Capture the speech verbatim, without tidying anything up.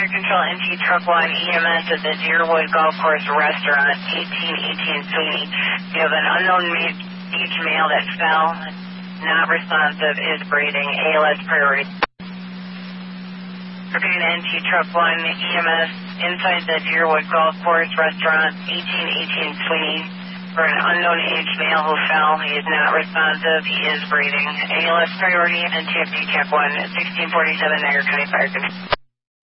Fire Control, N T Truck one, E M S at the Deerwood Golf Course Restaurant, eighteen eighteen Sweeney. You have an unknown age male that fell, not responsive, is breathing, A L S priority. Repeating N T Truck one, E M S inside the Deerwood Golf Course Restaurant, eighteen eighteen Sweeney. For an unknown age male who fell, he is not responsive, he is breathing. A L S priority, N T F D check one, sixteen forty-seven, Niagara County Fire Control.